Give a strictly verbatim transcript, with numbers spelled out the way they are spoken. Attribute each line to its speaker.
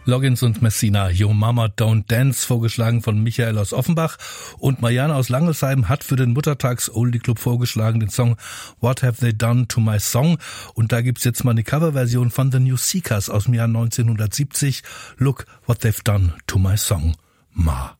Speaker 1: Loggins und Messina, Yo Mama Don't Dance, vorgeschlagen von Michael aus Offenbach. Und Marianne aus Langelsheim hat für den Muttertags-Oldie-Club vorgeschlagen den Song What Have They Done to My Song? Und da gibt's jetzt mal eine Coverversion von The New Seekers aus dem Jahr neunzehnhundertsiebzig. Look What They've Done to My Song, Ma.